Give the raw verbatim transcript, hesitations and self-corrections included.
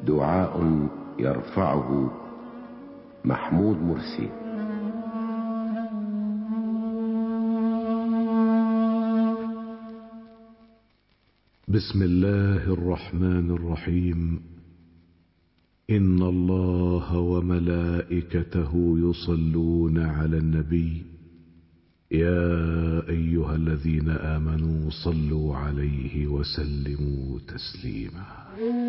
دعاء يرفعه محمود مرسي. بسم الله الرحمن الرحيم. إن الله وملائكته يصلون على النبي يا أيها الذين آمنوا صلوا عليه وسلموا تسليما.